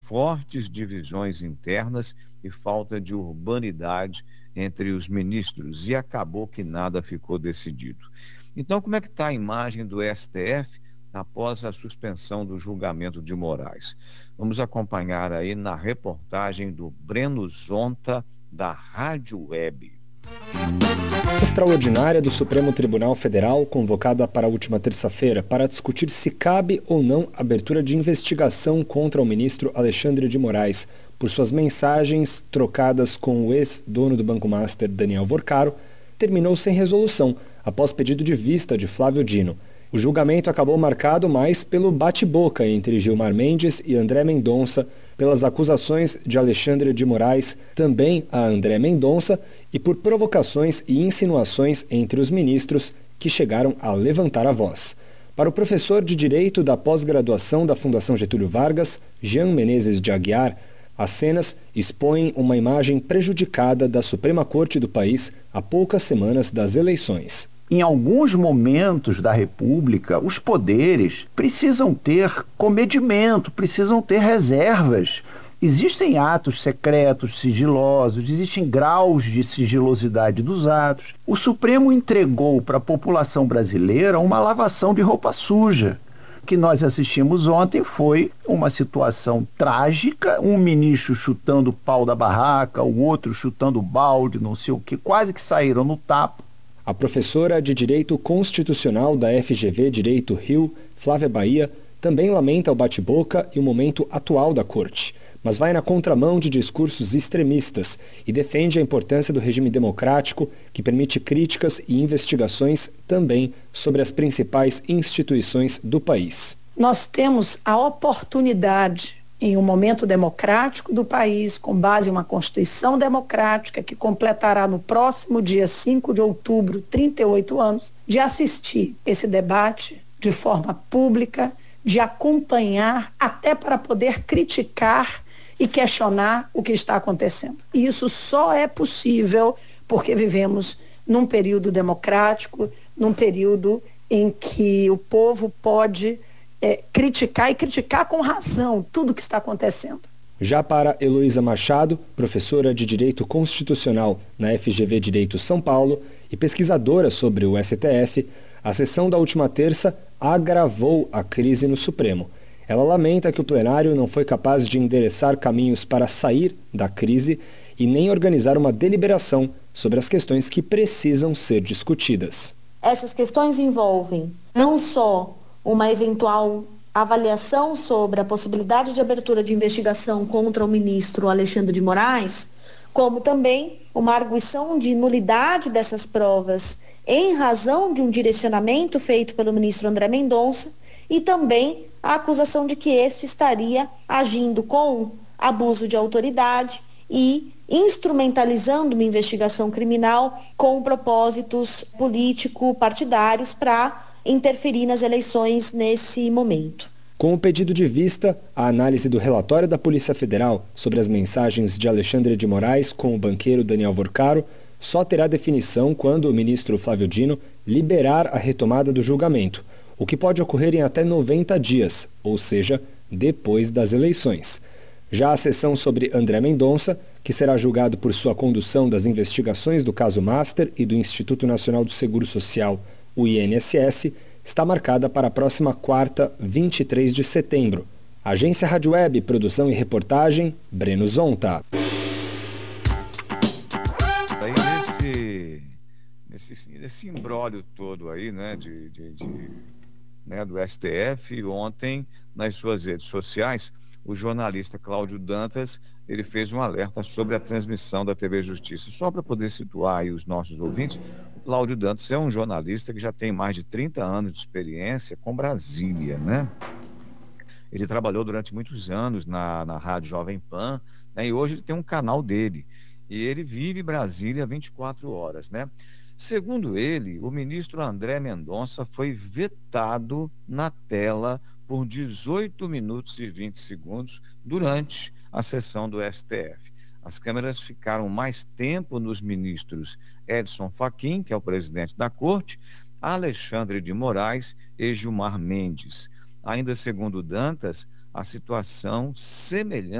fortes divisões internas e falta de urbanidade entre os ministros, e acabou que nada ficou decidido. Então, como é que está a imagem do STF após a suspensão do julgamento de Moraes? Vamos acompanhar aí na reportagem do Breno Zonta, da Rádio Web. Extraordinária do Supremo Tribunal Federal, convocada para a última terça-feira para discutir se cabe ou não abertura de investigação contra o ministro Alexandre de Moraes por suas mensagens trocadas com o ex-dono do Banco Master, Daniel Vorcaro, terminou sem resolução, após pedido de vista de Flávio Dino. O julgamento acabou marcado mais pelo bate-boca entre Gilmar Mendes e André Mendonça, pelas acusações de Alexandre de Moraes, também a André Mendonça, e por provocações e insinuações entre os ministros que chegaram a levantar a voz. Para o professor de Direito da pós-graduação da Fundação Getúlio Vargas, Jean Menezes de Aguiar, as cenas expõem uma imagem prejudicada da Suprema Corte do país a poucas semanas das eleições. Em alguns momentos da República, os poderes precisam ter comedimento, precisam ter reservas. Existem atos secretos, sigilosos, existem graus de sigilosidade dos atos. O Supremo entregou para a população brasileira uma lavação de roupa suja. O que nós assistimos ontem foi uma situação trágica, um ministro chutando o pau da barraca, o outro chutando o balde, não sei o que, quase que saíram no tapa. A professora de Direito Constitucional da FGV Direito Rio, Flávia Bahia, também lamenta o bate-boca e o momento atual da Corte, mas vai na contramão de discursos extremistas e defende a importância do regime democrático que permite críticas e investigações também sobre as principais instituições do país. Nós temos a oportunidade em um momento democrático do país, com base em uma Constituição democrática que completará no próximo dia 5 de outubro 38 anos, de assistir esse debate de forma pública, de acompanhar até para poder criticar e questionar o que está acontecendo. E isso só é possível porque vivemos num período democrático, num período em que o povo pode criticar e criticar com razão tudo o que está acontecendo. Já para Heloísa Machado, professora de Direito Constitucional na FGV Direito São Paulo e pesquisadora sobre o STF, a sessão da última terça agravou a crise no Supremo. Ela lamenta que o plenário não foi capaz de endereçar caminhos para sair da crise e nem organizar uma deliberação sobre as questões que precisam ser discutidas. Essas questões envolvem não só uma eventual avaliação sobre a possibilidade de abertura de investigação contra o ministro Alexandre de Moraes, como também uma arguição de nulidade dessas provas em razão de um direcionamento feito pelo ministro André Mendonça e também a acusação de que este estaria agindo com abuso de autoridade e instrumentalizando uma investigação criminal com propósitos político-partidários para interferir nas eleições nesse momento. Com o pedido de vista, a análise do relatório da Polícia Federal sobre as mensagens de Alexandre de Moraes com o banqueiro Daniel Vorcaro só terá definição quando o ministro Flávio Dino liberar a retomada do julgamento, o que pode ocorrer em até 90 dias, ou seja, depois das eleições. Já a sessão sobre André Mendonça, que será julgado por sua condução das investigações do caso Master e do Instituto Nacional do Seguro Social, o INSS, está marcada para a próxima quarta, 23 de setembro. Agência Rádio Web, produção e reportagem, Breno Zonta. Aí nesse imbróglio todo aí, né, do STF, ontem, nas suas redes sociais, o jornalista Cláudio Dantas, ele fez um alerta sobre a transmissão da TV Justiça. Só para poder situar aí os nossos ouvintes, o Cláudio Dantas é um jornalista que já tem mais de 30 anos de experiência com Brasília, né? Ele trabalhou durante muitos anos na Rádio Jovem Pan, né? E hoje ele tem um canal dele. E ele vive Brasília 24 horas, né? Segundo ele, o ministro André Mendonça foi vetado na tela por 18 minutos e 20 segundos durante a sessão do STF. As câmeras ficaram mais tempo nos ministros Edson Fachin, que é o presidente da Corte, Alexandre de Moraes e Gilmar Mendes. Ainda segundo Dantas, a situação semelhante